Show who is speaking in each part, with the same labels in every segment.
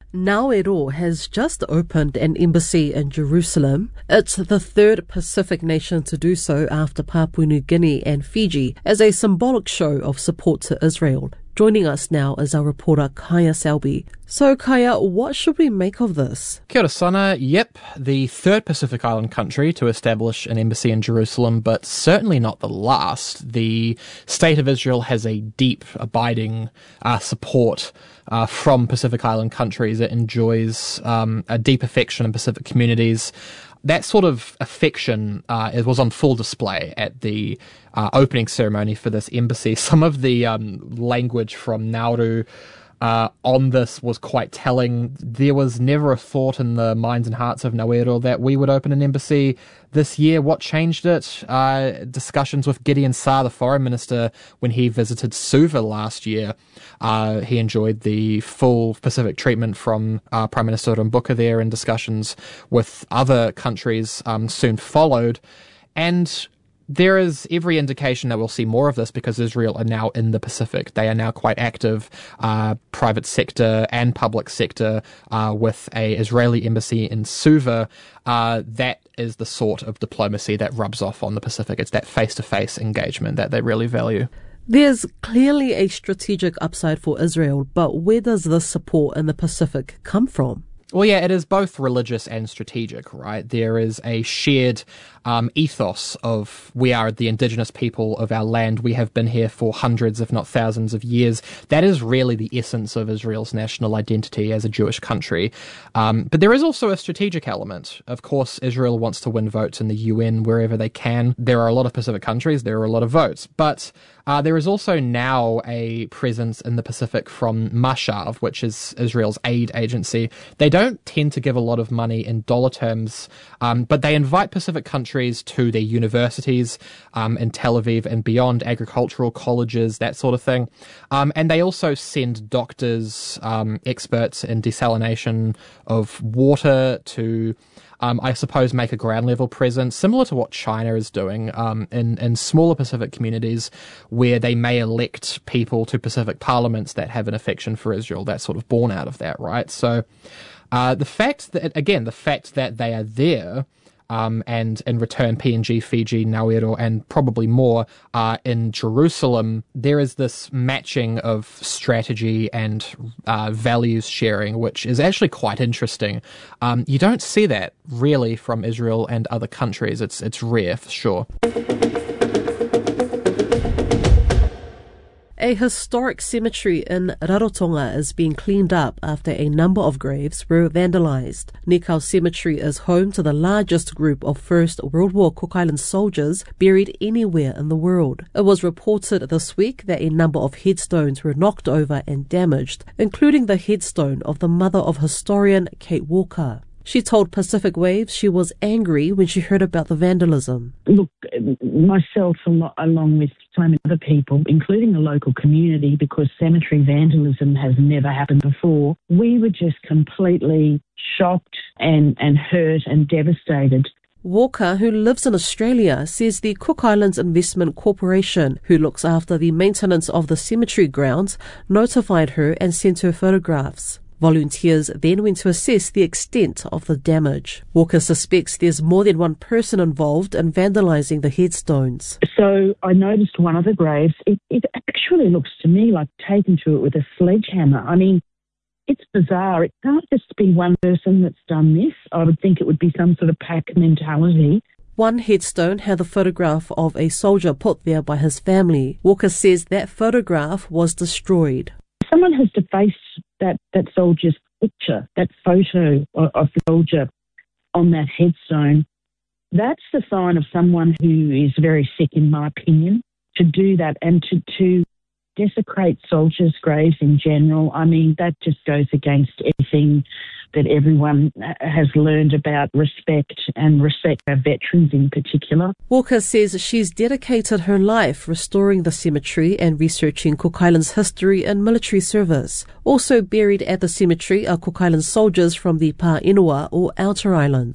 Speaker 1: Nauru has just opened an embassy in Jerusalem. It's the third Pacific nation to do so after Papua New Guinea and Fiji, as a symbolic show of support to Israel. Joining us now is our reporter Kaya Selby. So Kaya, what should we make of this?
Speaker 2: Kia ora sana. Yep, the third Pacific Island country to establish an embassy in Jerusalem, but certainly not the last. The State of Israel has a deep, abiding support from Pacific Island countries. It enjoys a deep affection in Pacific communities. That sort of affection it was on full display at the opening ceremony for this embassy. Some of the language from Nauru on this was quite telling. There was never a thought in the minds and hearts of Nauru that we would open an embassy this year. What changed it? Discussions with Gideon Saar, the foreign minister, when he visited Suva last year. He enjoyed the full Pacific treatment from Prime Minister Rambuka there, and discussions with other countries soon followed. And there is every indication that we'll see more of this because Israel are now in the Pacific. They are now quite active, private sector and public sector, with a Israeli embassy in Suva. That is the sort of diplomacy that rubs off on the Pacific. It's that face-to-face engagement that they really value.
Speaker 1: There's clearly a strategic upside for Israel, but where does this support in the Pacific come from?
Speaker 2: Well, yeah, it is both religious and strategic, right? There is a shared ethos of we are the indigenous people of our land. We have been here for hundreds, if not thousands of years. That is really the essence of Israel's national identity as a Jewish country. But there is also a strategic element. Of course, Israel wants to win votes in the UN wherever they can. There are a lot of Pacific countries. There are a lot of votes. But there is also now a presence in the Pacific from Mashav, which is Israel's aid agency. They don't tend to give a lot of money in dollar terms, but they invite Pacific countries to their universities in Tel Aviv and beyond, agricultural colleges, that sort of thing. And they also send doctors, experts in desalination of water to I suppose, make a ground level presence, similar to what China is doing in smaller Pacific communities where they may elect people to Pacific parliaments that have an affection for Israel. That's sort of born out of that, right? So the fact that they are there, and in return PNG, Fiji, Nauru, and probably more in Jerusalem, there is this matching of strategy and values sharing, which is actually quite interesting. You don't see that really from Israel and other countries. It's rare for sure.
Speaker 1: A historic cemetery in Rarotonga is being cleaned up after a number of graves were vandalized. Nikau Cemetery is home to the largest group of First World War Cook Island soldiers buried anywhere in the world. It was reported this week that a number of headstones were knocked over and damaged, including the headstone of the mother of historian Kate Walker. She told Pacific Waves she was angry when she heard about the vandalism.
Speaker 3: Look, myself, along with so many other people, including the local community, because cemetery vandalism has never happened before, we were just completely shocked and hurt and devastated.
Speaker 1: Walker, who lives in Australia, says the Cook Islands Investment Corporation, who looks after the maintenance of the cemetery grounds, notified her and sent her photographs. Volunteers then went to assess the extent of the damage. Walker suspects there's more than one person involved in vandalising the headstones.
Speaker 3: So I noticed one of the graves. It actually looks to me like taken to it with a sledgehammer. I mean, it's bizarre. It can't just be one person that's done this. I would think it would be some sort of pack mentality.
Speaker 1: One headstone had the photograph of a soldier put there by his family. Walker says that photograph was destroyed.
Speaker 3: Someone has defaced that soldier's picture, that photo of the soldier on that headstone. That's the sign of someone who is very sick, in my opinion, to do that and to desecrate soldiers' graves in general. I mean, that just goes against everything that everyone has learned about respect and respect our veterans in particular.
Speaker 1: Walker says she's dedicated her life restoring the cemetery and researching Cook Islands history and military service. Also buried at the cemetery are Cook Islands soldiers from the Pāinua or Outer Islands.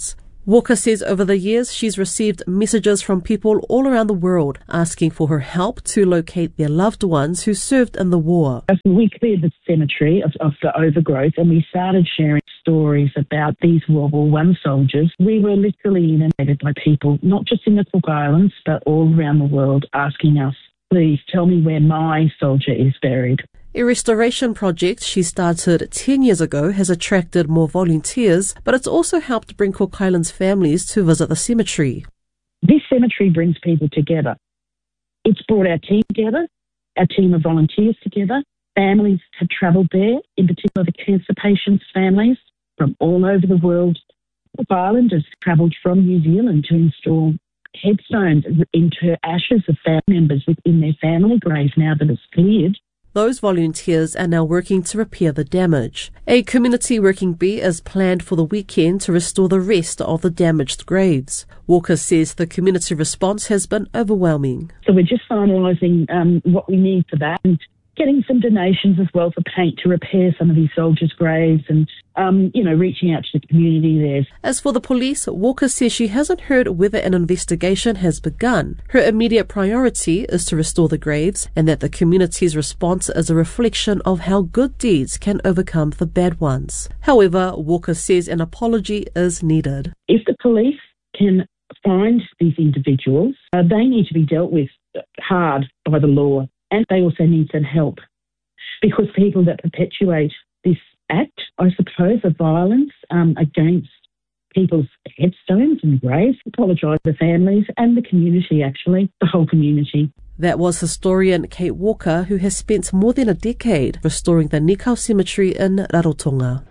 Speaker 1: Walker says over the years she's received messages from people all around the world asking for her help to locate their loved ones who served in the war.
Speaker 3: We cleared the cemetery of the overgrowth and we started sharing stories about these World War I soldiers. We were literally inundated by people, not just in the Cook Islands, but all around the world asking us, please tell me where my soldier is buried.
Speaker 1: A restoration project she started 10 years ago has attracted more volunteers, but it's also helped bring Cook Islands families to visit the cemetery.
Speaker 3: This cemetery brings people together. It's brought our team together, our team of volunteers together. Families have travelled there, in particular the cancer patients' families from all over the world. Cook Island has travelled from New Zealand to install headstones into ashes of family members within their family graves now that it's cleared.
Speaker 1: Those volunteers are now working to repair the damage. A community working bee is planned for the weekend to restore the rest of the damaged graves. Walker says the community response has been overwhelming.
Speaker 3: So we're just finalising what we need for that and getting some donations as well for paint to repair some of these soldiers' graves and, reaching out to the community there.
Speaker 1: As for the police, Walker says she hasn't heard whether an investigation has begun. Her immediate priority is to restore the graves and that the community's response is a reflection of how good deeds can overcome the bad ones. However, Walker says an apology is needed.
Speaker 3: If the police can find these individuals, they need to be dealt with hard by the law. And they also need some help because people that perpetuate this act, I suppose, of violence against people's headstones and graves, apologise to the families and the community, actually, the whole community.
Speaker 1: That was historian Kate Walker, who has spent more than a decade restoring the Nikau Cemetery in Rarotonga.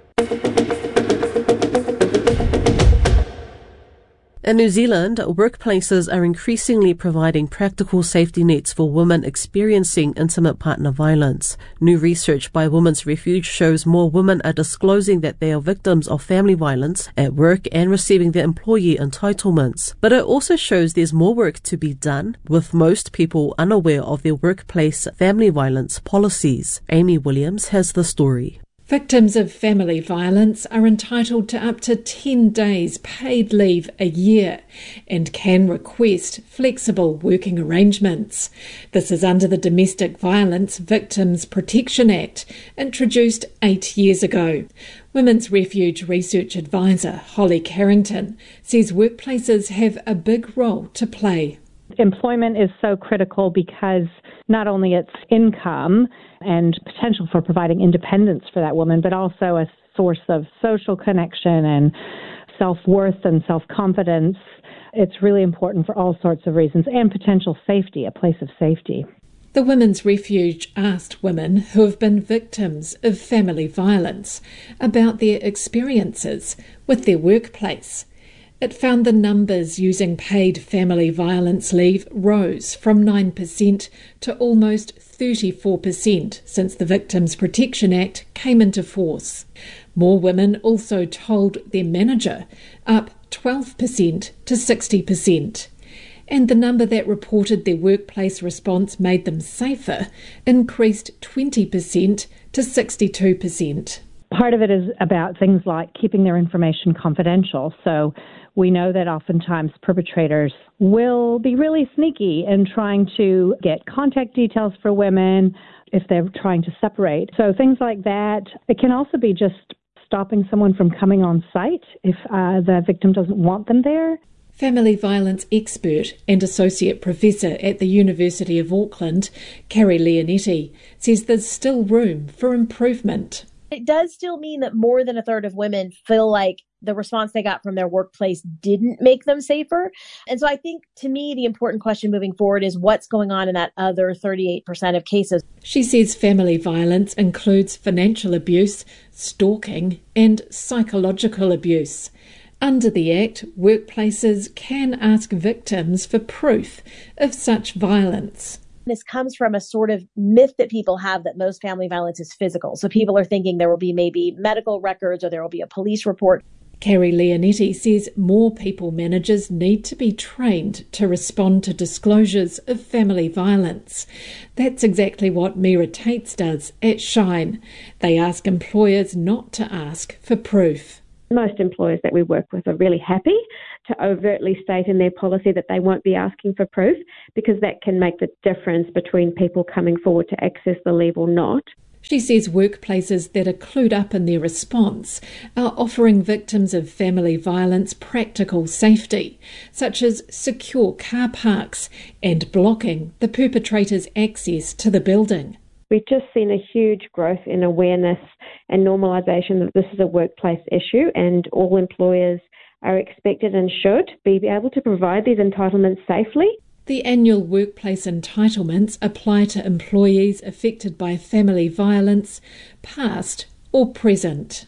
Speaker 1: In New Zealand, workplaces are increasingly providing practical safety nets for women experiencing intimate partner violence. New research by Women's Refuge shows more women are disclosing that they are victims of family violence at work and receiving their employee entitlements. But it also shows there's more work to be done, with most people unaware of their workplace family violence policies. Amy Williams has the story.
Speaker 4: Victims of family violence are entitled to up to 10 days paid leave a year and can request flexible working arrangements. This is under the Domestic Violence Victims Protection Act, introduced 8 years ago. Women's Refuge Research Advisor Holly Carrington says workplaces have a big role to play.
Speaker 5: Employment is so critical because not only its income and potential for providing independence for that woman, but also a source of social connection and self-worth and self-confidence. It's really important for all sorts of reasons, and potential safety, a place of safety.
Speaker 4: The Women's Refuge asked women who have been victims of family violence about their experiences with their workplace. It found the numbers using paid family violence leave rose from 9% to almost 34% since the Victims Protection Act came into force. More women also told their manager, up 12% to 60%. And the number that reported their workplace response made them safer increased 20% to 62%.
Speaker 5: Part of it is about things like keeping their information confidential. So we know that oftentimes perpetrators will be really sneaky in trying to get contact details for women if they're trying to separate. So things like that. It can also be just stopping someone from coming on site if the victim doesn't want them there.
Speaker 4: Family violence expert and associate professor at the University of Auckland, Carrie Leonetti, says there's still room for improvement.
Speaker 6: It does still mean that more than a third of women feel like the response they got from their workplace didn't make them safer. And so I think, to me, the important question moving forward is what's going on in that other 38% of cases.
Speaker 4: She says family violence includes financial abuse, stalking, and psychological abuse. Under the Act, workplaces can ask victims for proof of such violence.
Speaker 6: This comes from a sort of myth that people have that most family violence is physical. So people are thinking there will be maybe medical records or there will be a police report.
Speaker 4: Carrie Leonetti says more people managers need to be trained to respond to disclosures of family violence. That's exactly what Mira Tates does at Shine. They ask employers not to ask for proof.
Speaker 7: Most employers that we work with are really happy to overtly state in their policy that they won't be asking for proof, because that can make the difference between people coming forward to access the leave or not.
Speaker 4: She says workplaces that are clued up in their response are offering victims of family violence practical safety, such as secure car parks and blocking the perpetrator's access to the building.
Speaker 7: We've just seen a huge growth in awareness and normalisation that this is a workplace issue, and all employers are expected and should be able to provide these entitlements safely.
Speaker 4: The annual workplace entitlements apply to employees affected by family violence, past or present.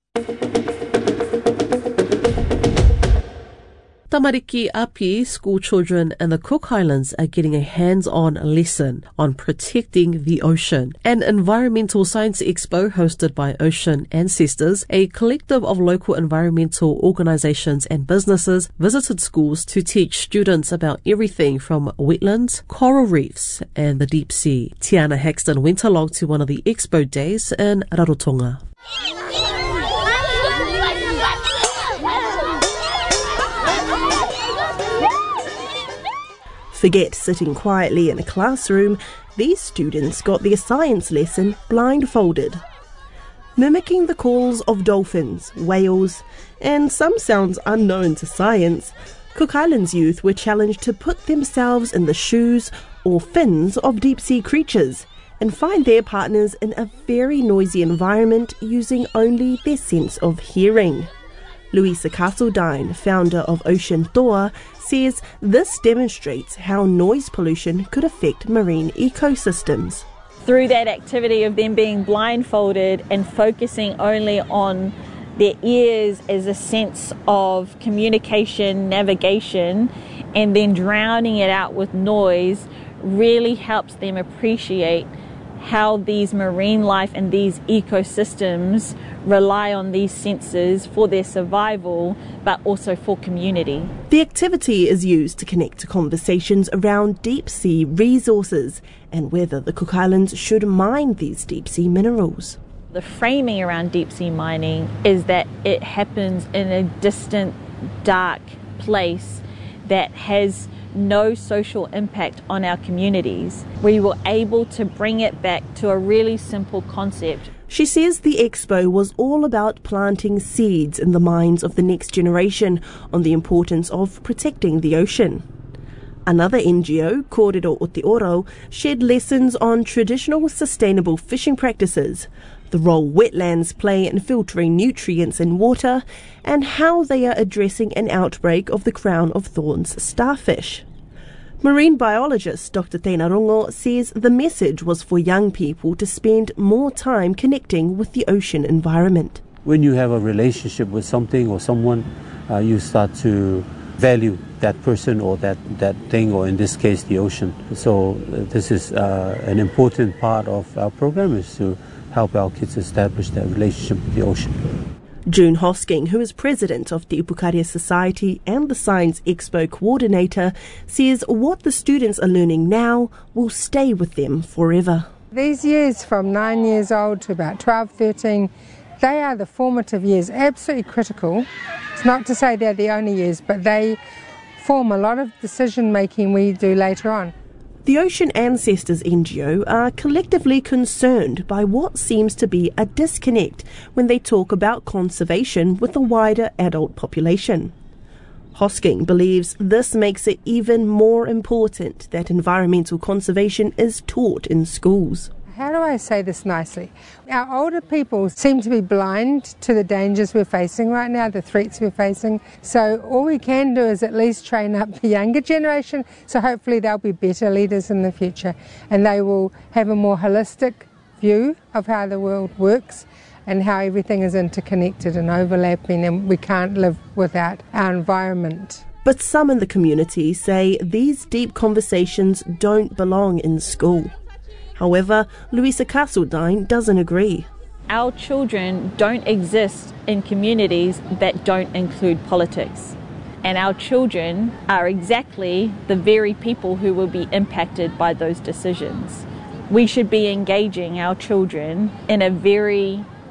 Speaker 1: Tamariki Api school children in the Cook Highlands are getting a hands-on lesson on protecting the ocean. An environmental science expo hosted by Ocean Ancestors, a collective of local environmental organisations and businesses, visited schools to teach students about everything from wetlands, coral reefs and the deep sea. Tiana Hexton went along to one of the expo days in Rarotonga.
Speaker 8: Forget sitting quietly in a classroom, these students got their science lesson blindfolded. Mimicking the calls of dolphins, whales, and some sounds unknown to science, Cook Islands youth were challenged to put themselves in the shoes or fins of deep-sea creatures and find their partners in a very noisy environment using only their sense of hearing. Louisa Castledine, founder of Ocean Toa, says this demonstrates how noise pollution could affect marine ecosystems.
Speaker 9: Through that activity of them being blindfolded and focusing only on their ears as a sense of communication, navigation, and then drowning it out with noise really helps them appreciate how these marine life and these ecosystems rely on these senses for their survival, but also for community.
Speaker 8: The activity is used to connect to conversations around deep-sea resources and whether the Cook Islands should mine these deep-sea minerals.
Speaker 9: The framing around deep-sea mining is that it happens in a distant, dark place that has no social impact on our communities. We were able to bring it back to a really simple concept.
Speaker 8: She says the expo was all about planting seeds in the minds of the next generation on the importance of protecting the ocean. Another NGO, Kōrero o Te Oro, shared lessons on traditional sustainable fishing practices, the role wetlands play in filtering nutrients in water, and how they are addressing an outbreak of the crown of thorns starfish. Marine biologist Dr. Teina Rongo says the message was for young people to spend more time connecting with the ocean environment.
Speaker 10: When you have a relationship with something or someone, you start to value that person or that thing, or in this case the ocean. So this is an important part of our program, is to help our kids establish that relationship with the ocean.
Speaker 8: June Hosking, who is president of the Ipukaria Society and the Science Expo coordinator, says what the students are learning now will stay with them forever.
Speaker 11: These years from 9 years old to about 12, 13, they are the formative years, absolutely critical. It's not to say they're the only years, but they form a lot of decision making we do later on.
Speaker 8: The Ocean Ancestors NGO are collectively concerned by what seems to be a disconnect when they talk about conservation with the wider adult population. Hosking believes this makes it even more important that environmental conservation is taught in schools.
Speaker 11: How do I say this nicely? Our older people seem to be blind to the dangers we're facing right now, the threats we're facing. So all we can do is at least train up the younger generation, so hopefully they'll be better leaders in the future and they will have a more holistic view of how the world works and how everything is interconnected and overlapping, and we can't live without our environment.
Speaker 8: But some in the community say these deep conversations don't belong in school. However, Louisa Castledine doesn't agree.
Speaker 9: Our children don't exist in communities that don't include politics. And our children are exactly the very people who will be impacted by those decisions. We should be engaging our children in a very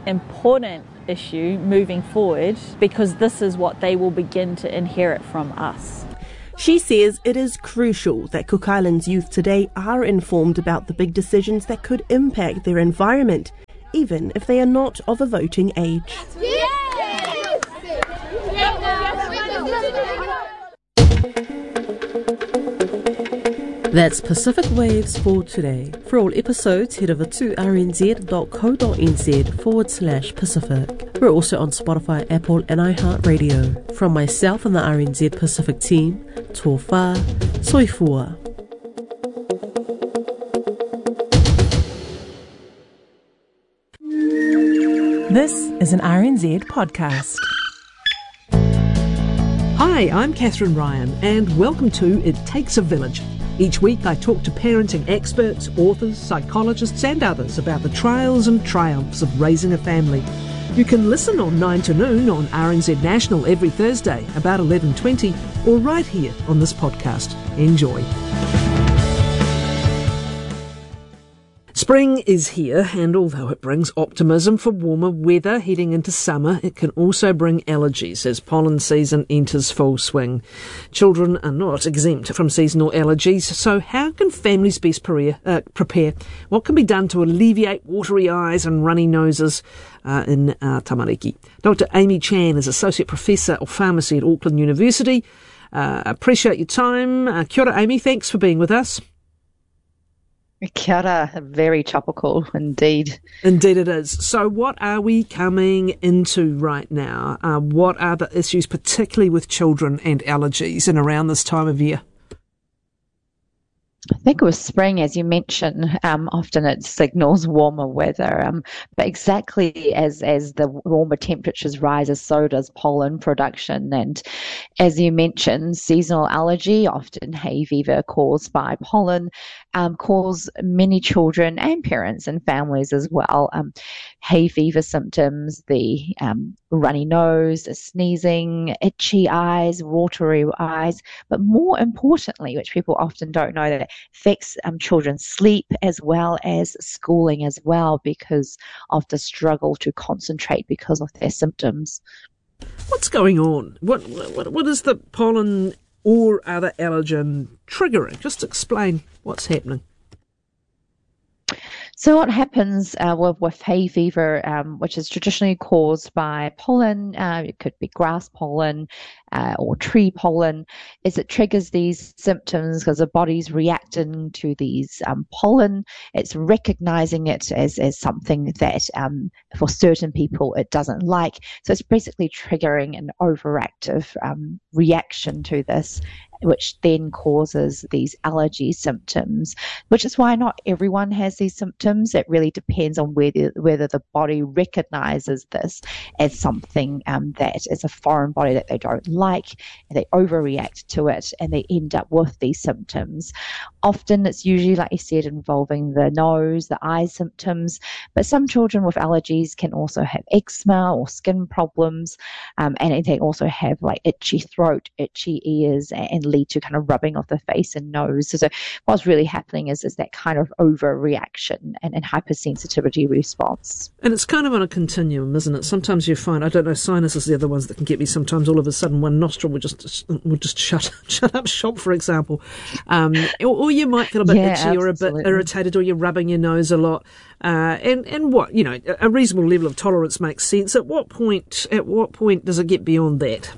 Speaker 9: important issue moving forward, because this is what they will begin to inherit from us.
Speaker 8: She says it is crucial that Cook Islands youth today are informed about the big decisions that could impact their environment, even if they are not of a voting age.
Speaker 1: That's Pacific Waves for today. For all episodes, head over to rnz.co.nz/Pacific. We're also on Spotify, Apple and iHeartRadio. From myself and the RNZ Pacific team, tō whā, soifua.
Speaker 12: This is an RNZ podcast.
Speaker 13: Hi, I'm Catherine Ryan, and welcome to It Takes a Village. Each week I talk to parenting experts, authors, psychologists and others about the trials and triumphs of raising a family. You can listen on 9 to noon on RNZ National every Thursday about 11:20 or right here on this podcast. Enjoy. Spring is here, and although it brings optimism for warmer weather heading into summer, it can also bring allergies as pollen season enters full swing. Children are not exempt from seasonal allergies, so how can families best prepare? What can be done to alleviate watery eyes and runny noses in Tamariki? Dr. Amy Chan is Associate Professor of Pharmacy at Auckland University. Appreciate your time. Kia ora, Amy. Thanks for being with us.
Speaker 14: Kia ora, very topical indeed.
Speaker 13: Indeed it is. So what are we coming into right now? What are the issues, particularly with children and allergies and around this time of year?
Speaker 14: I think with spring, as you mentioned, often it signals warmer weather. But exactly as the warmer temperatures rise, so does pollen production. And as you mentioned, seasonal allergy, often hay fever caused by pollen, cause many children and parents and families as well. Hay fever symptoms, the runny nose, the sneezing, itchy eyes, watery eyes, but more importantly, which people often don't know, that affects children's sleep as well as schooling as well, because of the struggle to concentrate because of their symptoms.
Speaker 13: What's going on? What is the pollen or other allergen triggering? Just explain what's happening.
Speaker 14: So what happens with hay fever, which is traditionally caused by pollen, it could be grass pollen or tree pollen, is it triggers these symptoms because the body's reacting to these pollen. It's recognizing it as something that for certain people it doesn't like. So it's basically triggering an overactive reaction to this, which then causes these allergy symptoms, which is why not everyone has these symptoms. It really depends on whether the body recognizes this as something that is a foreign body that they don't like, and they overreact to it, and they end up with these symptoms. Often it's usually, like you said, involving the nose, the eye symptoms, but some children with allergies can also have eczema or skin problems, and they also have like itchy throat, itchy ears, and lead to kind of rubbing of the face and nose. So what's really happening is that kind of overreaction and hypersensitivity response.
Speaker 13: And it's kind of on a continuum, isn't it? Sometimes you find, I don't know, sinuses are the other ones that can get me sometimes. All of a sudden one nostril would just shut up shop, for example. Or you might feel a bit itchy or a bit irritated, or you're rubbing your nose a lot. And what, a reasonable level of tolerance makes sense. At what point does it get beyond that?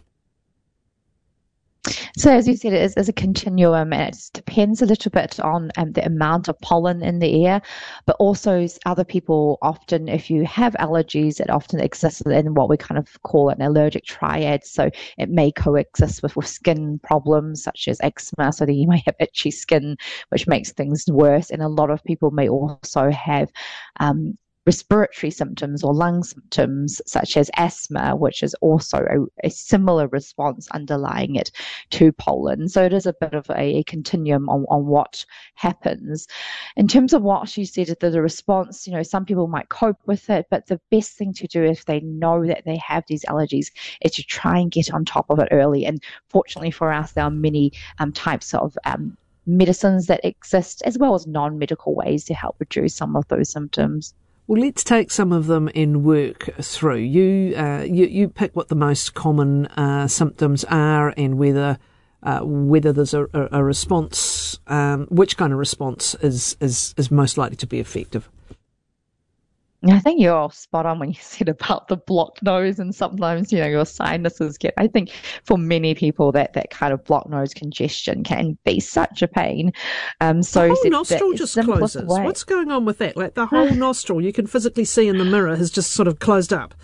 Speaker 14: So as you said, it is a continuum, and it depends a little bit on the amount of pollen in the air, but also other people often, if you have allergies, it often exists in what we kind of call an allergic triad. So it may coexist with skin problems such as eczema, so that you may have itchy skin, which makes things worse. And a lot of people may also have respiratory symptoms or lung symptoms such as asthma, which is also a similar response underlying it to pollen. So it is a bit of a continuum on what happens. In terms of what you said, the response, some people might cope with it, but the best thing to do if they know that they have these allergies is to try and get on top of it early. And fortunately for us, there are many types of medicines that exist, as well as non-medical ways to help reduce some of those symptoms.
Speaker 13: Well, let's take some of them and work through. You pick what the most common symptoms are and whether there's a response, which kind of response is most likely to be effective.
Speaker 14: I think you're spot on when you said about the blocked nose, and sometimes, your sinuses get, I think for many people that kind of blocked nose congestion can be such a pain. So
Speaker 13: the whole nostril just closes. What's going on with that? Like the whole nostril you can physically see in the mirror has just sort of closed up.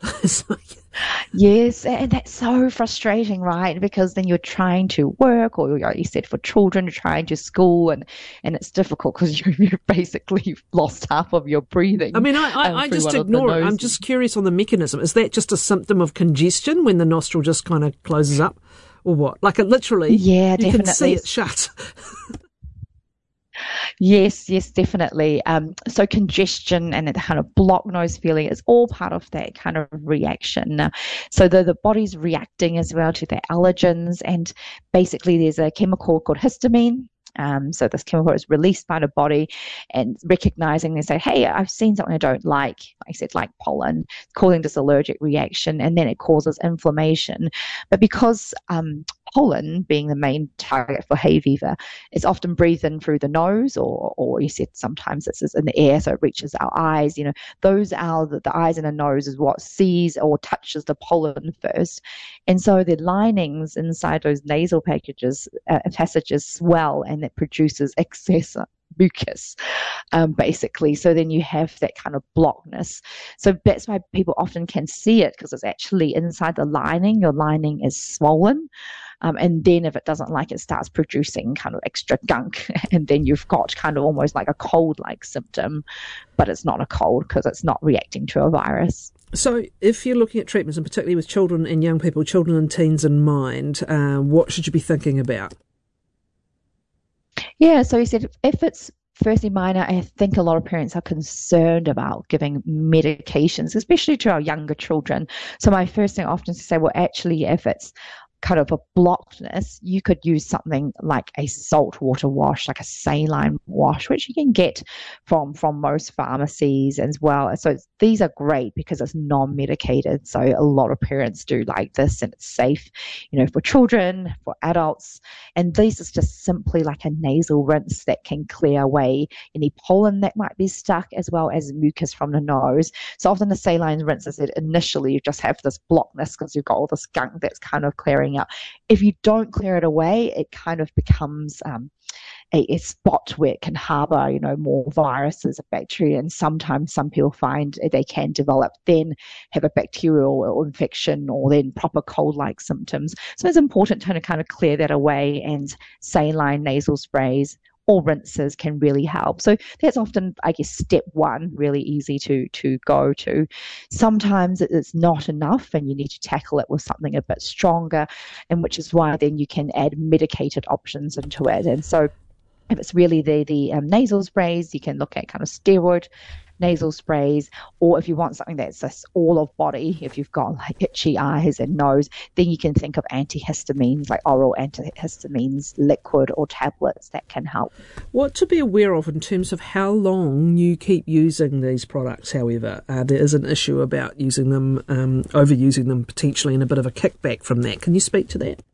Speaker 14: Yes, and that's so frustrating, right? Because then you're trying to work, or you said for children, you're trying to school, and it's difficult because you've basically lost half of your breathing.
Speaker 13: I mean, I just ignore it. I'm just curious on the mechanism. Is that just a symptom of congestion when the nostril just kind of closes up, or what? Like it literally,
Speaker 14: yeah,
Speaker 13: you
Speaker 14: definitely.
Speaker 13: can see it shut.
Speaker 14: Yes, definitely. So congestion and the kind of blocked nose feeling is all part of that kind of reaction. So the body's reacting as well to the allergens, and basically there's a chemical called histamine. So this chemical is released by the body, and recognizing, they say, hey, I've seen something I don't like I said, like pollen, causing this allergic reaction, and then it causes inflammation. But because pollen, being the main target for hay fever, is often breathed in through the nose, or you said sometimes this is in the air, so it reaches our eyes. Those are the eyes and the nose is what sees or touches the pollen first. And so the linings inside those nasal passages swell, and it produces excess mucus, basically. So then you have that kind of blockness. So that's why people often can see it, because it's actually inside the lining. Your lining is swollen. And then if it doesn't like it, starts producing kind of extra gunk. And then you've got kind of almost like a cold-like symptom, but it's not a cold because it's not reacting to a virus.
Speaker 13: So if you're looking at treatments, and particularly with children and young people, children and teens in mind, what should you be thinking about?
Speaker 14: Yeah, so you said if it's firstly minor, I think a lot of parents are concerned about giving medications, especially to our younger children. So my first thing often is to say, well, actually, if it's kind of a blockedness, you could use something like a salt water wash, like a saline wash, which you can get from most pharmacies as well. So these are great because it's non-medicated. So a lot of parents do like this, and it's safe, for children, for adults. And this is just simply like a nasal rinse that can clear away any pollen that might be stuck, as well as mucus from the nose. So often the saline rinse is that initially you just have this blockness because you've got all this gunk that's kind of clearing up. If you don't clear it away, it kind of becomes a spot where it can harbor, more viruses or bacteria. And sometimes some people find they can develop, then have a bacterial infection, or then proper cold-like symptoms. So it's important to kind of clear that away, and saline nasal sprays or rinses can really help. So that's often, I guess, step one, really easy to go to. Sometimes it's not enough, and you need to tackle it with something a bit stronger, and which is why then you can add medicated options into it. And so if it's really the nasal sprays, you can look at kind of steroid nasal sprays, or if you want something that's just all of body, if you've got like itchy eyes and nose, then you can think of antihistamines, like oral antihistamines, liquid or tablets that can help.
Speaker 13: What to be aware of in terms of how long you keep using these products, however, there is an issue about using them, overusing them potentially, and a bit of a kickback from that. Can you speak to that?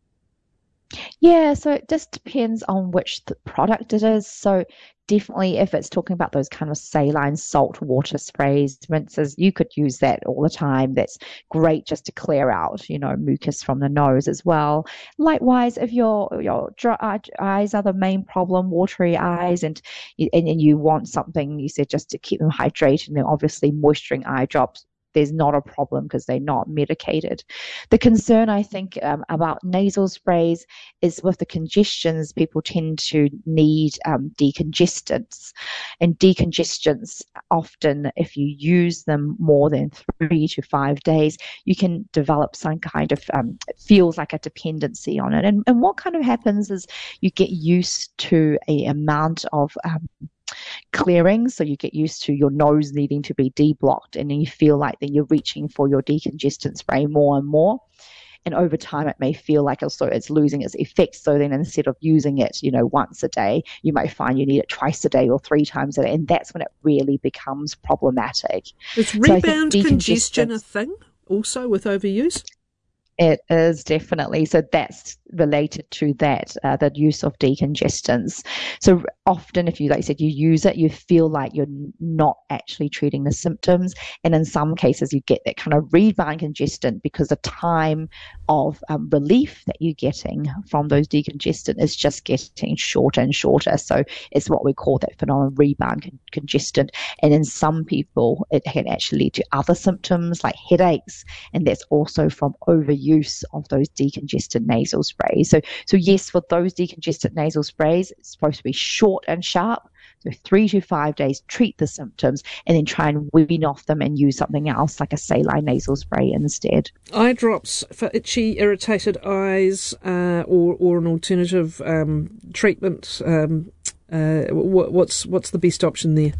Speaker 14: Yeah, so it just depends on which product it is. So definitely if it's talking about those kind of saline salt water sprays, rinses, you could use that all the time. That's great just to clear out, mucus from the nose as well. Likewise, if your dry eyes are the main problem, watery eyes, and you want something, you said, just to keep them hydrated, and then obviously moisturizing eye drops, there's not a problem because they're not medicated. The concern, I think, about nasal sprays is with the congestions, people tend to need decongestants. And decongestants, often, if you use them more than 3 to 5 days, you can develop some kind of, it feels like a dependency on it. And what kind of happens is you get used to an amount of clearing, so you get used to your nose needing to be deblocked, and then you feel like then you're reaching for your decongestant spray more and more. and over time it may feel like it's losing its effect. So then instead of using it, once a day, you might find you need it twice a day or 3 times a day, and that's when it really becomes problematic.
Speaker 13: Is rebound congestion a thing also with overuse?
Speaker 14: It is definitely. So that's related to that, the use of decongestants. So often if you, like I said, you use it, you feel like you're not actually treating the symptoms. And in some cases you get that kind of rebound congestant because the time of relief that you're getting from those decongestants is just getting shorter and shorter. So it's what we call that phenomenon, rebound congestant. And in some people, it can actually lead to other symptoms like headaches. And that's also from overuse of those decongestant nasal sprays. So yes, for those decongestant nasal sprays, it's supposed to be short and sharp. So 3 to 5 days, treat the symptoms, and then try and wean off them and use something else like a saline nasal spray instead.
Speaker 13: Eye drops for itchy, irritated eyes, or an alternative treatment. What's the best option there?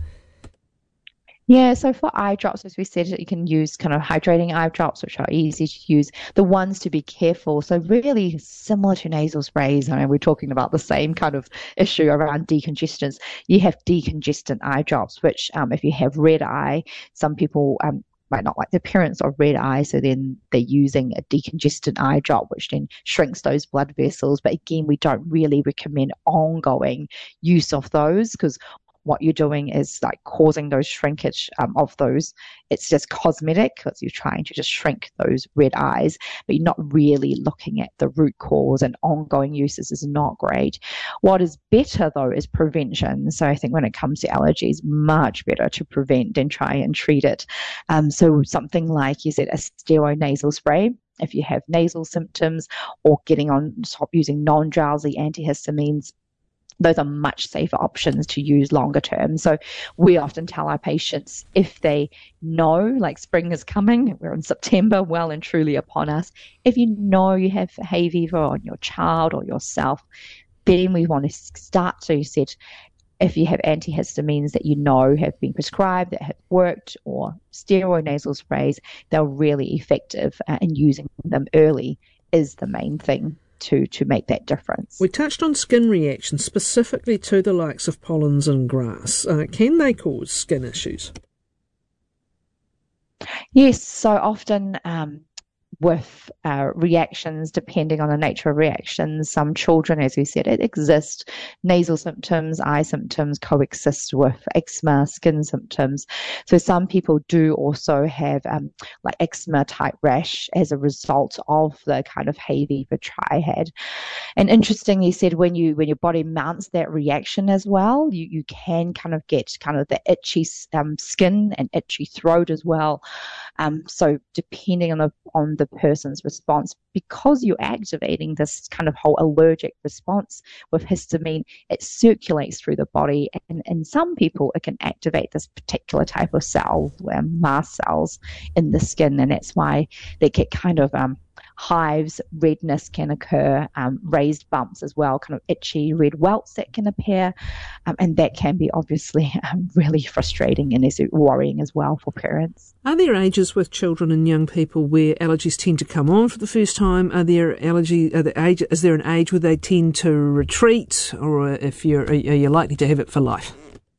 Speaker 14: Yeah, so for eye drops, as we said, you can use kind of hydrating eye drops, which are easy to use. The ones to be careful, so really similar to nasal sprays. I mean, we're talking about the same kind of issue around decongestants. You have decongestant eye drops, which if you have red eye, some people might not like the appearance of red eye, so then they're using a decongestant eye drop, which then shrinks those blood vessels. But again, we don't really recommend ongoing use of those, because what you're doing is like causing those shrinkage of those. It's just cosmetic because you're trying to just shrink those red eyes, but you're not really looking at the root cause, and ongoing uses is not great. What is better though is prevention. So I think when it comes to allergies, much better to prevent than try and treat it. So something like, you said, a steroid nasal spray, if you have nasal symptoms, or stop using non-drowsy antihistamines. Those are much safer options to use longer term. So we often tell our patients, if they know like spring is coming, we're in September, well and truly upon us, if you know you have hay fever on your child or yourself, then we want to start. So you said, if you have antihistamines that you know have been prescribed, that have worked, or steroid nasal sprays, they're really effective, and using them early is the main thing to make that difference.
Speaker 13: We touched on skin reactions, specifically to the likes of pollens and grass. Can they cause skin issues?
Speaker 14: Yes, so often with reactions, depending on the nature of reactions, some children, as we said, it exists. Nasal symptoms, eye symptoms coexist with eczema, skin symptoms. So some people do also have like eczema type rash as a result of the kind of hay fever triad. And interestingly, said when your body mounts that reaction as well, you can kind of get kind of the itchy skin and itchy throat as well. So depending on the person's response, because you're activating this kind of whole allergic response with histamine, it circulates through the body, and in some people it can activate this particular type of cell, mast cells in the skin, and that's why they get kind of hives, redness can occur, raised bumps as well, kind of itchy red welts that can appear, and that can be obviously really frustrating and is worrying as well for parents.
Speaker 13: Are there ages with children and young people where allergies tend to come on for the first time? Is there an age where they tend to retreat, or are you likely to have it for life?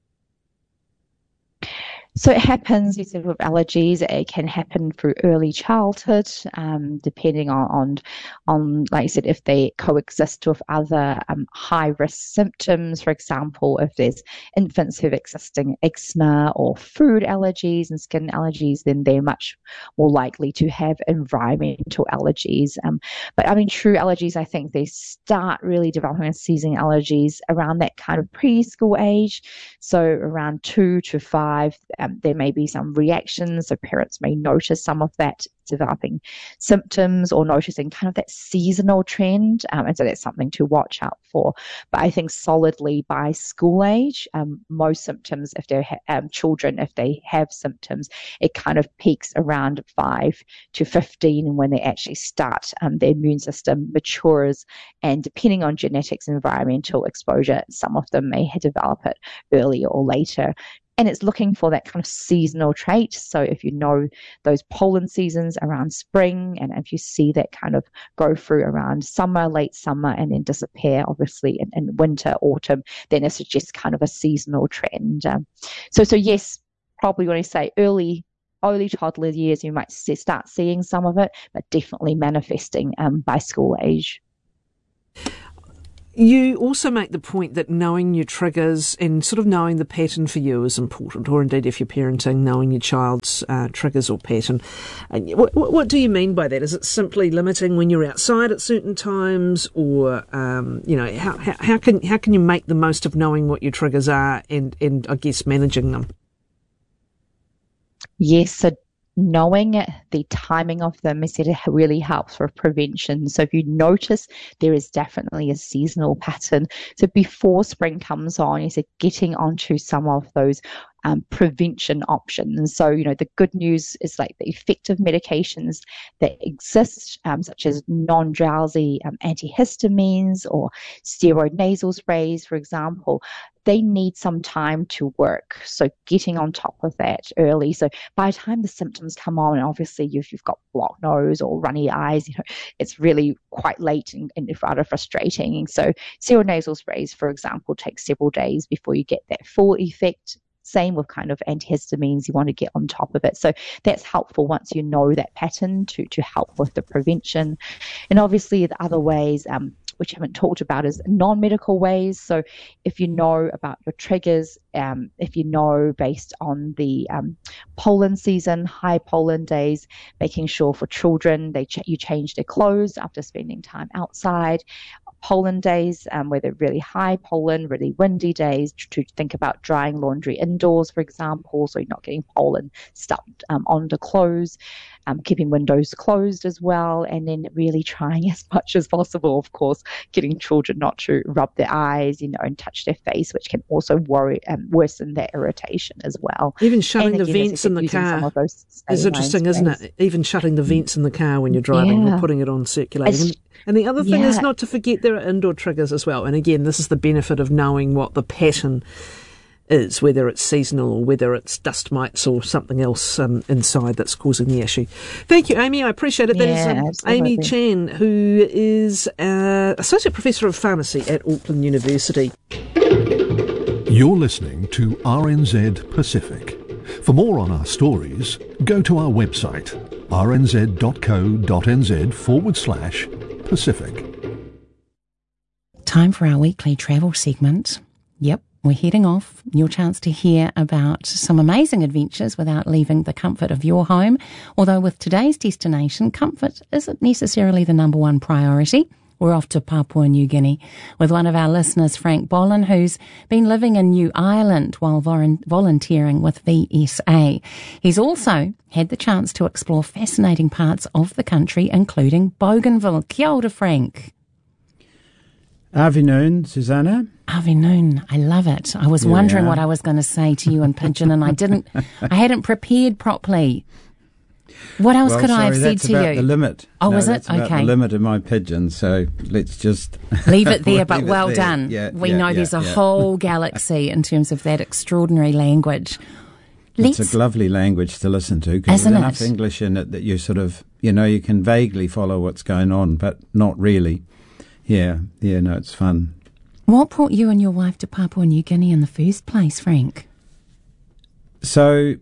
Speaker 14: So it happens, you said, with allergies. It can happen through early childhood, depending on, like you said, if they coexist with other high-risk symptoms. For example, if there's infants who have existing eczema or food allergies and skin allergies, then they're much more likely to have environmental allergies. But I mean, true allergies, I think they start really developing as seasoning allergies around that kind of preschool age. So around 2 to 5, there may be some reactions, so parents may notice some of that developing symptoms or noticing kind of that seasonal trend, and so that's something to watch out for. But I think solidly by school age, most symptoms, if they're children, if they have symptoms, it kind of peaks around 5 to 15, and when they actually start, their immune system matures, and depending on genetics and environmental exposure, some of them may develop it earlier or later. And it's looking for that kind of seasonal trait. So if you know those pollen seasons around spring, and if you see that kind of go through around summer, late summer, and then disappear, obviously, in winter, autumn, then it suggests kind of a seasonal trend. So yes, probably when I say early toddler years, you might start seeing some of it, but definitely manifesting by school age.
Speaker 13: You also make the point that knowing your triggers and sort of knowing the pattern for you is important, or indeed if you're parenting, knowing your child's triggers or pattern. And what do you mean by that? Is it simply limiting when you're outside at certain times, or how can you make the most of knowing what your triggers are and I guess managing them?
Speaker 14: Yes, so knowing the timing of them, I said, it really helps for prevention. So if you notice there is definitely a seasonal pattern, so before spring comes on, you said getting onto some of those prevention options. So, the good news is like the effective medications that exist, such as non-drowsy antihistamines or steroid nasal sprays, for example, they need some time to work. So getting on top of that early. So by the time the symptoms come on, and obviously you've got blocked nose or runny eyes, it's really quite late and rather frustrating. So steroid nasal sprays, for example, take several days before you get that full effect. Same with kind of antihistamines, you want to get on top of it. So that's helpful once you know that pattern to help with the prevention. And obviously the other ways, which I haven't talked about, is non-medical ways. So if you know about your triggers, if you know based on the pollen season, high pollen days, making sure for children you change their clothes after spending time outside. Pollen days, where they're really high pollen, really windy days, to think about drying laundry indoors, for example, so you're not getting pollen stuck onto clothes, keeping windows closed as well, and then really trying as much as possible, of course, getting children not to rub their eyes, and touch their face, which can also worsen their irritation as well.
Speaker 13: Even shutting the vents in the car is interesting, isn't it? Even shutting the vents in the car when you're driving or putting it on circulating. And the other thing is not to forget there are indoor triggers as well. And again, this is the benefit of knowing what the pattern is, whether it's seasonal or whether it's dust mites or something else inside that's causing the issue. Thank you, Amy. I appreciate it. That is Amy Chan, who is Associate Professor of Pharmacy at Auckland University.
Speaker 15: You're listening to RNZ Pacific. For more on our stories, go to our website, rnz.co.nz/Pacific.
Speaker 12: Time for our weekly travel segment. Yep, we're heading off. Your chance to hear about some amazing adventures without leaving the comfort of your home. Although with today's destination, comfort isn't necessarily the number one priority. We're off to Papua New Guinea with one of our listeners, Frank Bollen, who's been living in New Ireland while volunteering with VSA. He's also had the chance to explore fascinating parts of the country, including Bougainville. Kia ora, Frank.
Speaker 16: Afternoon, Susanna.
Speaker 12: Afternoon. I love it. I was wondering what I was going to say to you in pidgin, and I hadn't prepared properly. What else could I have said to you?
Speaker 16: That's about the limit.
Speaker 12: Oh, was it?
Speaker 16: About
Speaker 12: okay.
Speaker 16: The limit of my pidgin, so let's just
Speaker 12: leave it there, but well done. We know there's a
Speaker 16: yeah.
Speaker 12: whole galaxy in terms of that extraordinary language.
Speaker 16: It's a lovely language to listen to because there's enough English in it that you sort of, you can vaguely follow what's going on, but not really. Yeah, no, it's fun.
Speaker 12: What brought you and your wife to Papua New Guinea in the first place, Frank?
Speaker 16: So,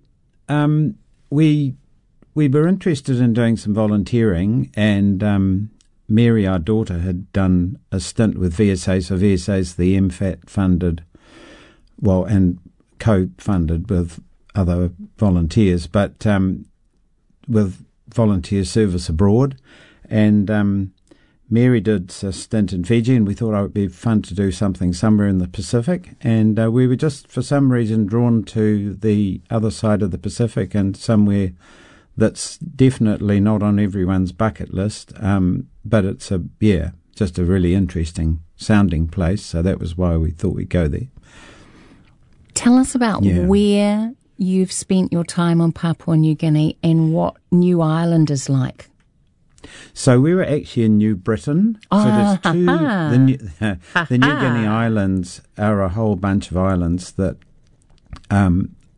Speaker 16: we were interested in doing some volunteering, and Mary, our daughter, had done a stint with VSA. So VSA's the MFAT funded, and co-funded with other volunteers, but with volunteer service abroad. And Mary did a stint in Fiji, and we thought it would be fun to do something somewhere in the Pacific. And we were just, for some reason, drawn to the other side of the Pacific and somewhere that's definitely not on everyone's bucket list, but it's just a really interesting sounding place. So that was why we thought we'd go there.
Speaker 12: Tell us about where you've spent your time on Papua New Guinea and what New Ireland is like.
Speaker 16: So we were actually in New Britain. So there's two. The New Guinea Islands are a whole bunch of islands that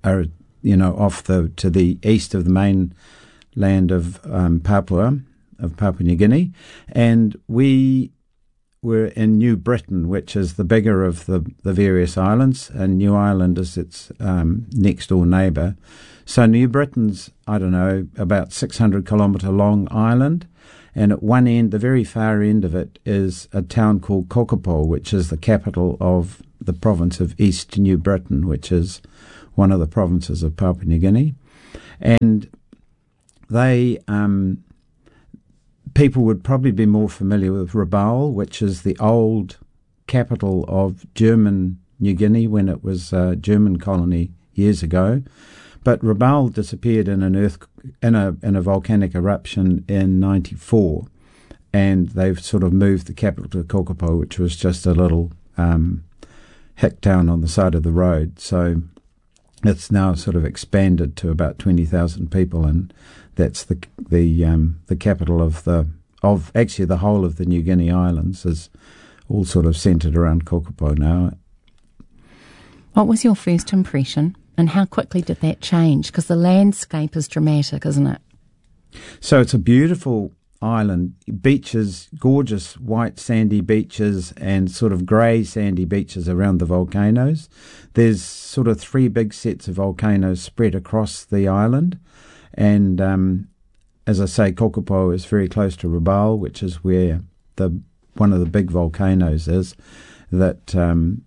Speaker 16: are off to the east of the mainland of Papua New Guinea, and we were in New Britain, which is the bigger of the various islands, and New Ireland is its next door neighbour. So New Britain's, about 600 kilometre long island, and at one end, the very far end of it, is a town called Kokopo, which is the capital of the province of East New Britain, which is one of the provinces of Papua New Guinea. And they, people would probably be more familiar with Rabaul, which is the old capital of German New Guinea when it was a German colony years ago. But Rabaul disappeared in a volcanic eruption in '94, and they've sort of moved the capital to Kokopo, which was just a little hick town on the side of the road. So it's now sort of expanded to about 20,000 people, and that's the capital of actually the whole of the New Guinea Islands is all sort of centred around Kokopo now.
Speaker 12: What was your first impression, and how quickly did that change? Because the landscape is dramatic, isn't it?
Speaker 16: So it's a beautiful island, beaches, gorgeous white sandy beaches and sort of grey sandy beaches around the volcanoes. There's sort of 3 big sets of volcanoes spread across the island, and as I say, Kokopo is very close to Rabaul, which is where one of the big volcanoes is. That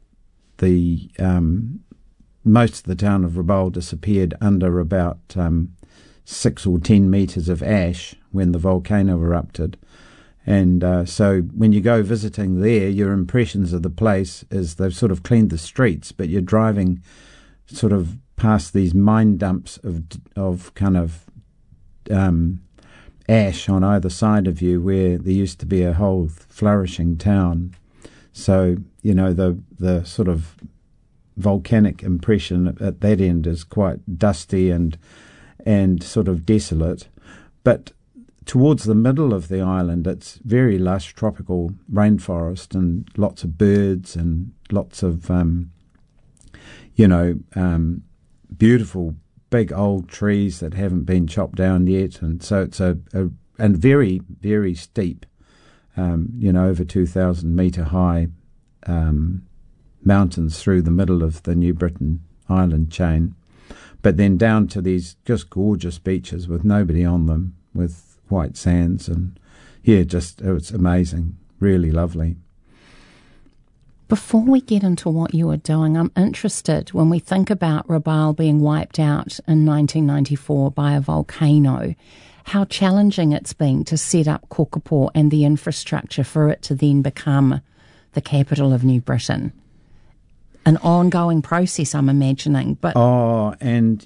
Speaker 16: most of the town of Rabaul disappeared under about 6 or 10 metres of ash when the volcano erupted. And so when you go visiting there, your impressions of the place is they've sort of cleaned the streets, but you're driving sort of past these mine dumps of kind of ash on either side of you, where there used to be a whole flourishing town. So, the sort of volcanic impression at that end is quite dusty and sort of desolate. But towards the middle of the island, it's very lush tropical rainforest and lots of birds and lots of, beautiful big old trees that haven't been chopped down yet. And so it's and very, very steep, over 2,000 metre high mountains through the middle of the New Britain island chain. But then down to these just gorgeous beaches with nobody on them, with white sands, and it's amazing, really lovely.
Speaker 12: Before we get into what you are doing, I'm interested, when we think about Rabaul being wiped out in 1994 by a volcano, how challenging it's been to set up Kokopo and the infrastructure for it to then become the capital of New Britain. An ongoing process, I'm imagining, but daunting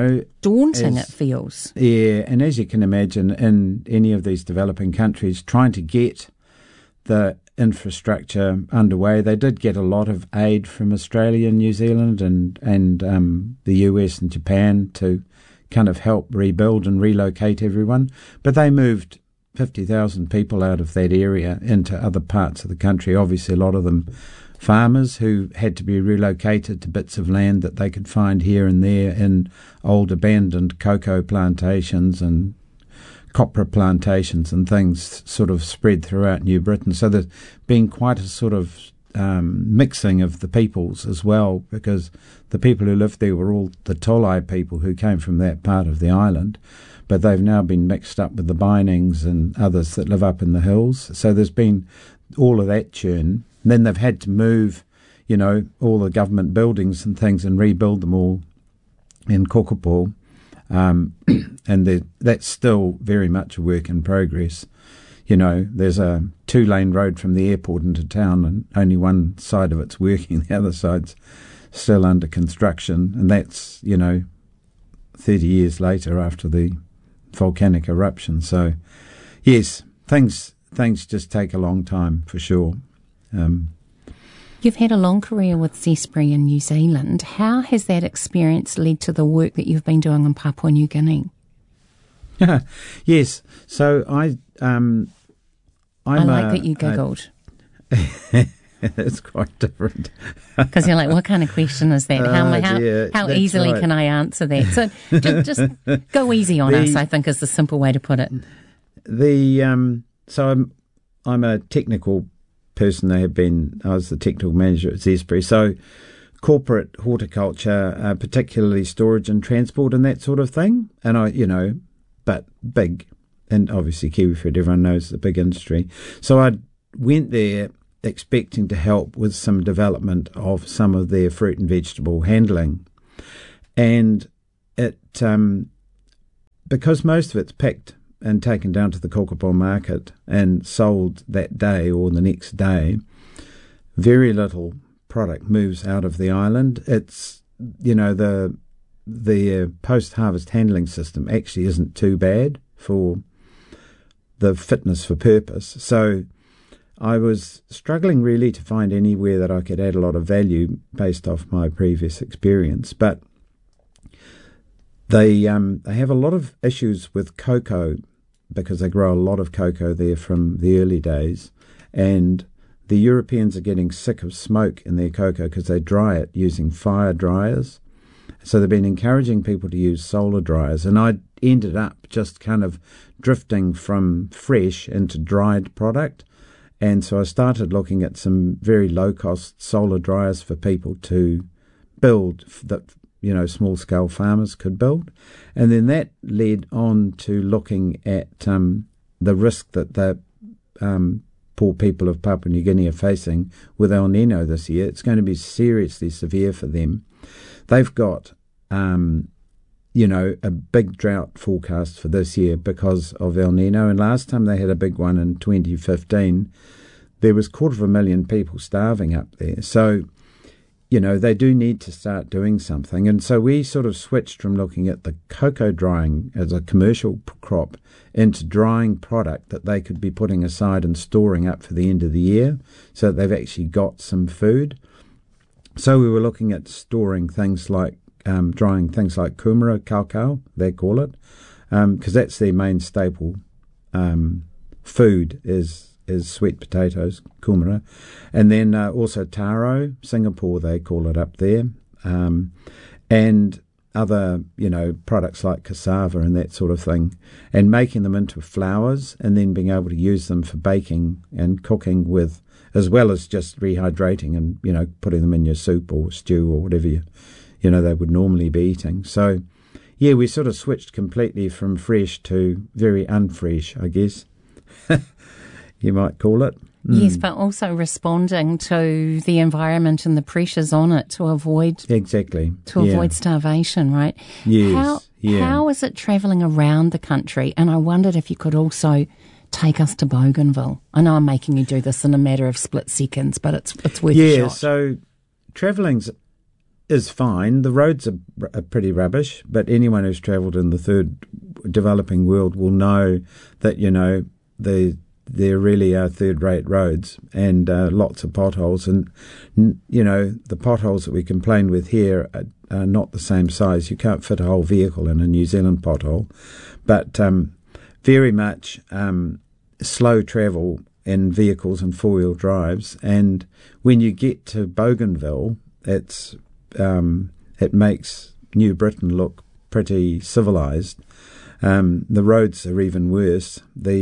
Speaker 12: it feels.
Speaker 16: Yeah, and as you can imagine, in any of these developing countries, trying to get the infrastructure underway, they did get a lot of aid from Australia and New Zealand and the US and Japan to kind of help rebuild and relocate everyone, but they moved 50,000 people out of that area into other parts of the country. Obviously, a lot of them farmers who had to be relocated to bits of land that they could find here and there in old abandoned cocoa plantations and copra plantations and things sort of spread throughout New Britain. So there's been quite a sort of mixing of the peoples as well, because the people who lived there were all the Tolai people who came from that part of the island, but they've now been mixed up with the Binings and others that live up in the hills. So there's been all of that churn. And then they've had to move, all the government buildings and things and rebuild them all in Kokopo. And that's still very much a work in progress. There's a 2-lane road from the airport into town, and only one side of it's working, the other side's still under construction. And that's, 30 years later after the volcanic eruption. So, yes, things just take a long time, for sure.
Speaker 12: You've had a long career with Zespri in New Zealand. How has that experience led to the work that you've been doing in Papua New Guinea?
Speaker 16: Yes. So I like
Speaker 12: that you giggled.
Speaker 16: It's quite different.
Speaker 12: Because you're like, what kind of question is that? How easily
Speaker 16: right.
Speaker 12: can I answer that? So just go easy on us, I think, is the simple way to put it.
Speaker 16: So I'm a technical person. I was the technical manager at Zespri. So corporate horticulture, particularly storage and transport and that sort of thing. And but big, and obviously kiwifruit, everyone knows the big industry. So I went there expecting to help with some development of some of their fruit and vegetable handling. And it, because most of it's picked and taken down to the Kokopong market and sold that day or the next day, very little product moves out of the island. It's, the post-harvest handling system actually isn't too bad for the fitness for purpose. So I was struggling really to find anywhere that I could add a lot of value based off my previous experience. But they have a lot of issues with cocoa because they grow a lot of cocoa there from the early days. And the Europeans are getting sick of smoke in their cocoa because they dry it using fire dryers. So they've been encouraging people to use solar dryers. And I ended up just kind of drifting from fresh into dried product. And so I started looking at some very low-cost solar dryers for people to build that, small-scale farmers could build. And then that led on to looking at the risk that the poor people of Papua New Guinea are facing with El Nino this year. It's going to be seriously severe for them. They've got, a big drought forecast for this year because of El Nino. And last time they had a big one in 2015, there was 250,000 people starving up there. So, they do need to start doing something. And so we sort of switched from looking at the cocoa drying as a commercial crop into drying product that they could be putting aside and storing up for the end of the year so that they've actually got some food. So we were looking at storing things like, drying things like kumara, kaukau, they call it, because that's their main staple food is sweet potatoes, kumara. And then also taro, Singapore they call it up there, and other, products like cassava and that sort of thing, and making them into flours and then being able to use them for baking and cooking with, as well as just rehydrating and, putting them in your soup or stew or whatever they would normally be eating. So, yeah, we sort of switched completely from fresh to very unfresh, I guess, you might call it.
Speaker 12: Yes, but also responding to the environment and the pressures on it to avoid avoid starvation, right?
Speaker 16: Yes.
Speaker 12: How is it travelling around the country? And I wondered if you could also take us to Bougainville. I know I'm making you do this in a matter of split seconds, but it's worth a shot.
Speaker 16: Yeah, so travelling is fine. The roads are pretty rubbish, but anyone who's travelled in the third developing world will know that, there really are third-rate roads and lots of potholes. And, the potholes that we complain with here are not the same size. You can't fit a whole vehicle in a New Zealand pothole. But very much slow travel in vehicles and four-wheel drives. And when you get to Bougainville, it makes New Britain look pretty civilised. The roads are even worse.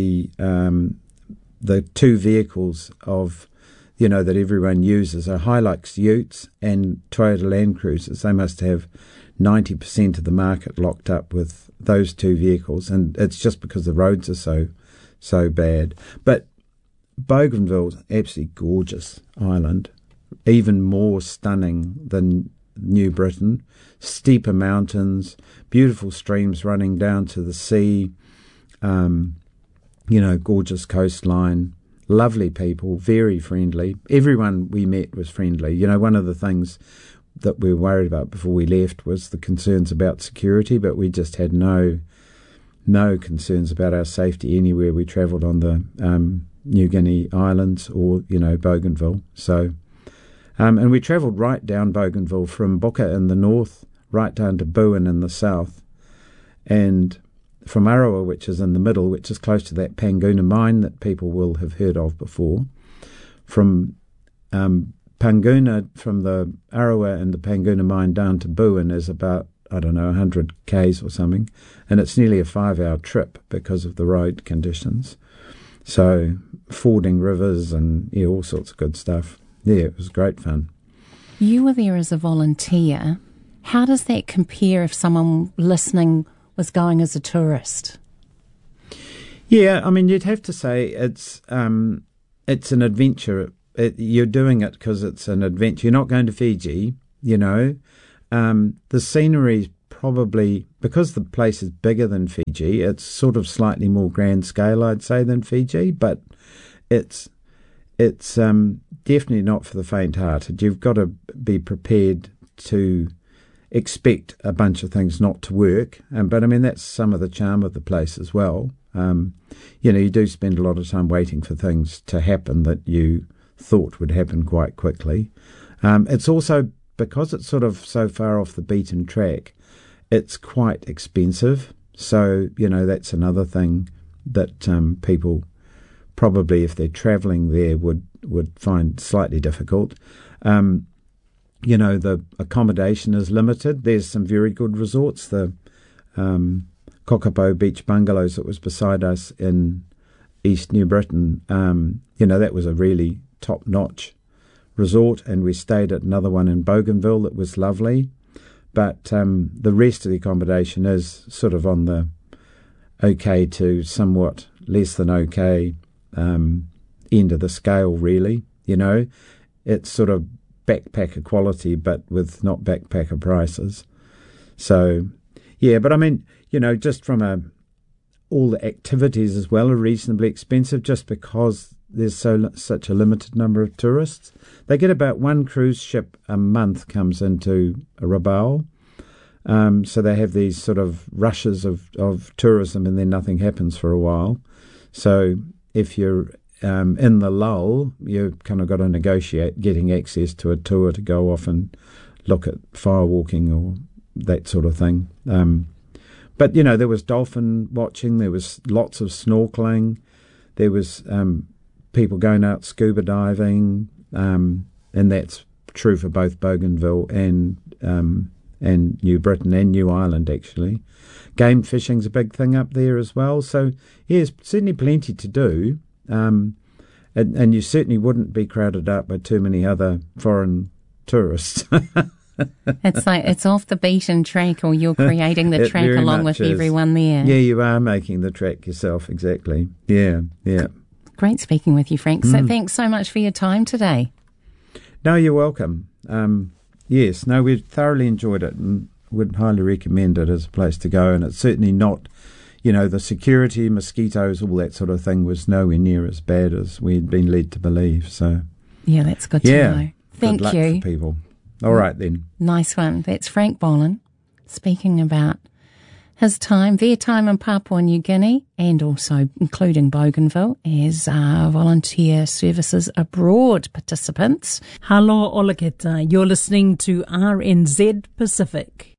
Speaker 16: The two vehicles that everyone uses are Hilux Utes and Toyota Land Cruisers. They must have 90% of the market locked up with those two vehicles, and it's just because the roads are so bad. But Bougainville's absolutely gorgeous island, even more stunning than New Britain. Steeper mountains, beautiful streams running down to the sea, gorgeous coastline, lovely people, very friendly. Everyone we met was friendly. One of the things that we were worried about before we left was the concerns about security, but we just had no concerns about our safety anywhere we travelled on the New Guinea Islands or, Bougainville. So, and we travelled right down Bougainville from Buka in the north, right down to Buin in the south, and from Arawa, which is in the middle, which is close to that Panguna mine that people will have heard of before. From Panguna, from the Arawa and the Panguna mine down to Buin is about, 100 k's or something, and it's nearly a 5-hour trip because of the road conditions. So fording rivers and all sorts of good stuff. Yeah, it was great fun.
Speaker 12: You were there as a volunteer. How does that compare if someone listening was going as a tourist?
Speaker 16: Yeah, I mean, you'd have to say it's an adventure. You're doing it because it's an adventure. You're not going to Fiji, The scenery probably, because the place is bigger than Fiji, it's sort of slightly more grand scale, I'd say, than Fiji, but it's definitely not for the faint-hearted. You've got to be prepared to expect a bunch of things not to work, but I mean that's some of the charm of the place as well. You do spend a lot of time waiting for things to happen that you thought would happen quite quickly. It's also, because it's sort of so far off the beaten track, it's quite expensive. So, that's another thing that people probably, if they're travelling there, would find slightly difficult. The accommodation is limited. There's some very good resorts. The Kokopo Beach Bungalows that was beside us in East New Britain, that was a really top-notch resort, and we stayed at another one in Bougainville that was lovely. But the rest of the accommodation is sort of on the okay to somewhat less than okay end of the scale, really. It's sort of backpacker quality, but with not backpacker prices. So, yeah, but I mean, just from all the activities as well are reasonably expensive, just because there's such a limited number of tourists. They get about one cruise ship a month comes into Rabaul. So they have these sort of rushes of tourism, and then nothing happens for a while. So if you're in the lull, you've kind of got to negotiate getting access to a tour to go off and look at firewalking or that sort of thing. But, there was dolphin watching, there was lots of snorkeling, there was people going out scuba diving, and that's true for both Bougainville and New Britain and New Ireland, actually. Game fishing's a big thing up there as well. So, there's certainly plenty to do. And you certainly wouldn't be crowded up by too many other foreign tourists.
Speaker 12: It's like it's off the beaten track, or you're creating the track along with everyone there.
Speaker 16: Yeah, you are making the track yourself, exactly. Yeah.
Speaker 12: Great speaking with you, Frank. So thanks so much for your time today.
Speaker 16: No, you're welcome. Yes, no, we thoroughly enjoyed it and would highly recommend it as a place to go. And it's certainly not, the security, mosquitoes, all that sort of thing was nowhere near as bad as we had been led to believe. So
Speaker 12: yeah, that's good to know. Thank
Speaker 16: good luck
Speaker 12: you.
Speaker 16: For people. All right, then.
Speaker 12: Nice one. That's Frank Boland speaking about his time, their time in Papua New Guinea, and also including Bougainville as volunteer services abroad participants.
Speaker 17: Hello, Olaketa. You're listening to RNZ Pacific.